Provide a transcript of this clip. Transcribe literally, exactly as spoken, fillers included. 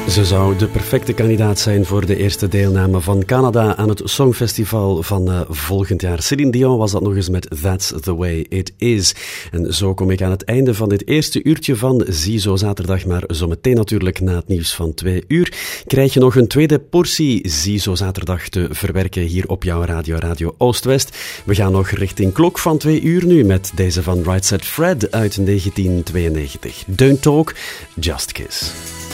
Ze zou de perfecte kandidaat zijn voor de eerste deelname van Canada aan het Songfestival van uh, volgend jaar. Céline Dion was dat nog eens met That's the Way It Is. En zo kom ik aan het einde van dit eerste uurtje van Ziezo Zaterdag. Maar zometeen natuurlijk na het nieuws van twee uur krijg je nog een tweede portie Ziezo Zaterdag te verwerken hier op jouw radio, Radio Oost-West. We gaan nog richting klok van twee uur nu met deze van Right Said Fred uit negentien tweeënnegentig. Don't Talk, Just Kiss.